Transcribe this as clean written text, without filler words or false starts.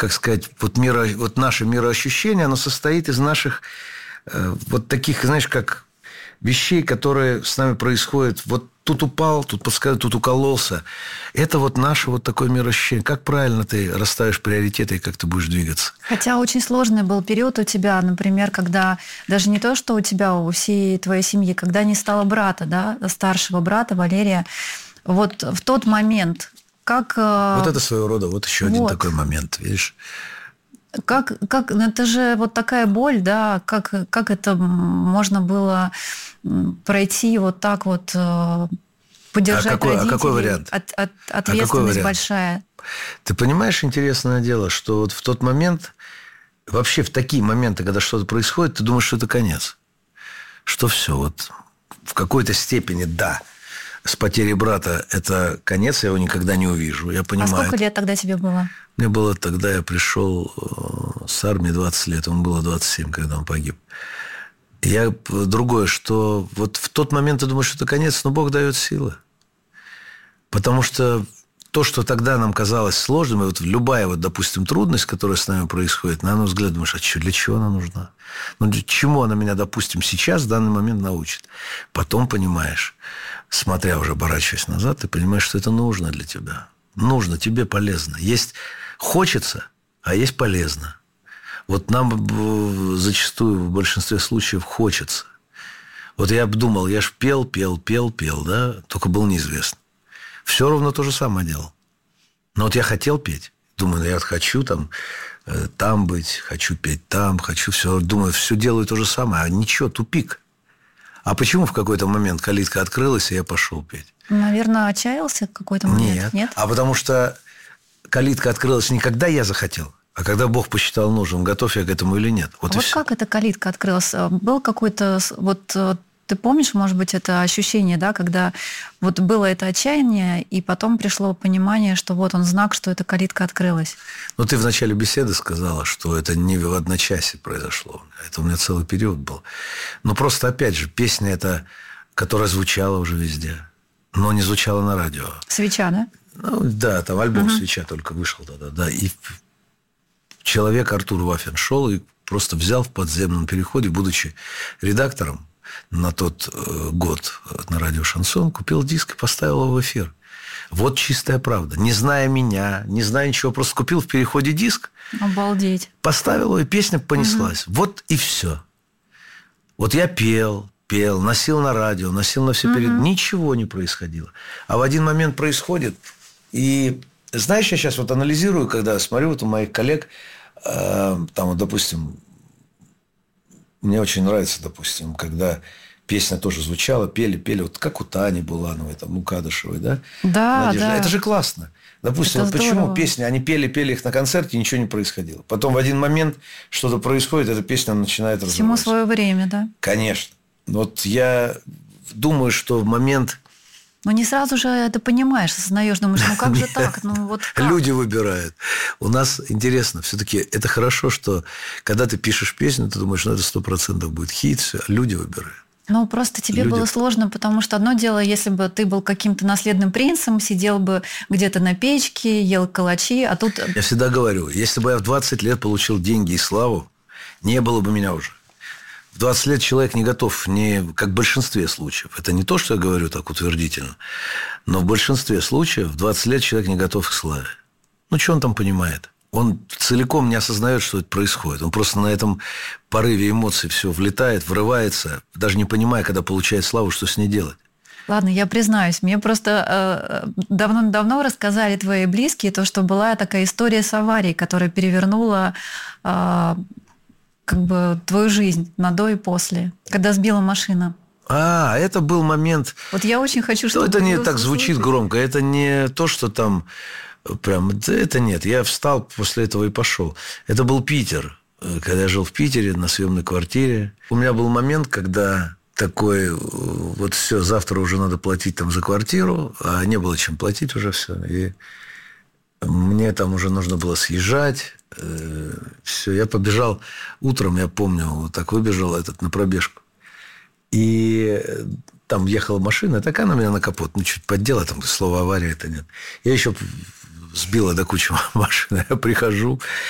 как сказать, вот наше мироощущение, оно состоит из наших вот таких, знаешь, как вещей, которые с нами происходят. Вот тут упал, тут подсказал, тут укололся. Это вот наше вот такое мироощущение. Как правильно ты расставишь приоритеты и как ты будешь двигаться? Хотя очень сложный был период у тебя, например, когда даже не то, что у тебя, у всей твоей семьи, когда не стало брата, да, старшего брата Валерия, вот в тот момент, как... Вот это своего рода, вот еще один такой момент, видишь? Как, это же вот такая боль, да, как это можно было пройти вот так вот, поддержать родителей? А какой вариант? Ответственность большая. Ты понимаешь, интересное дело, что вот в тот момент, вообще в такие моменты, когда что-то происходит, ты думаешь, что это конец. Что все, вот в какой-то степени, да, с потерей брата это конец, я его никогда не увижу, я понимаю. А сколько лет тогда тебе было? Мне было тогда, я пришел с армии 20 лет, ему было 27, когда он погиб. Другое, что вот в тот момент ты думаешь, что это конец, но Бог дает силы. Потому что то, что тогда нам казалось сложным, и вот любая, вот, допустим, трудность, которая с нами происходит, на наш взгляд, думаешь, для чего она нужна? Ну, для чему она меня, допустим, сейчас, в данный момент научит? Потом понимаешь, смотря уже, оборачиваясь назад, ты понимаешь, что это нужно для тебя. Нужно, тебе полезно. Есть хочется, а есть полезно. Вот нам зачастую в большинстве случаев хочется. Вот я думал, я ж пел, да, только был неизвестно. Все равно то же самое делал. Но вот я хотел петь. Думаю, я хочу там быть, хочу петь там, хочу все. Думаю, все делаю то же самое, а ничего, тупик. А почему в какой-то момент калитка открылась, и я пошел петь? Наверное, отчаялся в какой-то момент? Нет. А потому что калитка открылась не когда я захотел, а когда Бог посчитал нужным, готов я к этому или нет. Вот как эта калитка открылась? Был какой-то... Вот ты помнишь, может быть, это ощущение, да, когда вот было это отчаяние, и потом пришло понимание, что вот он знак, что эта калитка открылась? Ну, ты в начале беседы сказала, что это не в одночасье произошло. Это у меня целый период был. Но просто, опять же, песня эта, которая звучала уже везде, но не звучала на радио. «Свеча», да? Ну, да, там альбом «Свеча» только вышел тогда, да. И человек Артур Вафин шел и просто взял в подземном переходе, будучи редактором на тот год на радио «Шансон», купил диск и поставил его в эфир. Вот чистая правда. Не зная меня, не зная ничего, просто купил в переходе диск. Обалдеть. Поставил его, и песня понеслась. Вот и все. Вот я пел, носил на радио, носил на все перед... Ничего не происходило. А в один момент происходит. И знаешь, я сейчас вот анализирую, когда смотрю вот у моих коллег, там вот, допустим, мне очень нравится, допустим, когда песня тоже звучала, пели, вот как у Тани Булановой, там, у Кадышевой, да? Да, Надежда. да. Это же классно. Допустим, вот почему песни, они пели их на концерте, ничего не происходило. Потом в один момент что-то происходит, эта песня начинает развиваться. Всему свое время, да? Конечно. Вот я думаю, что в момент... Но не сразу же это понимаешь, осознаешь, думаешь, ну как же так? Ну вот как? Люди выбирают. У нас интересно, все-таки это хорошо, что когда ты пишешь песню, ты думаешь, ну это 100% будет хит, все, а люди выбирают. Ну, просто тебе было сложно, потому что одно дело, если бы ты был каким-то наследным принцем, сидел бы где-то на печке, ел калачи, а тут... Я всегда говорю, если бы я в 20 лет получил деньги и славу, не было бы меня уже. В 20 лет человек не готов, как в большинстве случаев. Это не то, что я говорю так утвердительно, но в большинстве случаев в 20 лет человек не готов к славе. Ну, что он там понимает? Он целиком не осознает, что это происходит. Он просто на этом порыве эмоций все влетает, врывается, даже не понимая, когда получает славу, что с ней делать. Ладно, я признаюсь, мне просто давно рассказали твои близкие, то, что была такая история с аварией, которая перевернула как бы твою жизнь на до и после, когда сбила машина. Это был момент... Вот я очень хочу, чтобы... Это не так звучит громко, это не то, что там... Прям, это нет. Я встал после этого и пошел. Это был Питер. Когда я жил в Питере на съемной квартире. У меня был момент, когда такой, вот все, завтра уже надо платить там за квартиру, а не было чем платить уже все. И мне там уже нужно было съезжать. Все, я побежал утром, я помню, вот так выбежал на пробежку. И там ехала машина, такая на меня на капот. Ну, чуть поддела, там слова авария это нет. Я еще сбила до кучи машины. Я прихожу,